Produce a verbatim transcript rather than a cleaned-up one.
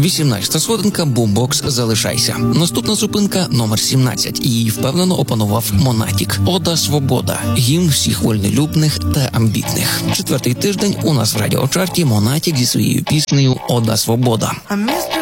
вісімнадцята сходинка «Бумбокс. Залишайся». Наступна зупинка номер сімнадцять. Її впевнено опанував Монатік. «Ода Свобода». Гімн всіх вольнолюбних та амбітних. Четвертий тиждень у нас в радіочарті Монатік зі своєю піснею «Ода Свобода». I missed